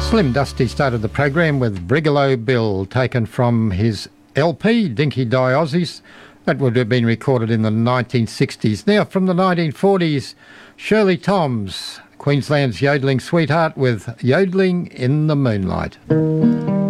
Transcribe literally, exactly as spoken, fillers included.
Slim Dusty started the program with Brigalow Bill, taken from his L P, Dinky Die Aussies. That would have been recorded in the nineteen sixties. Now, from the nineteen forties, Shirley Toms, Queensland's yodelling sweetheart, with Yodelling in the Moonlight.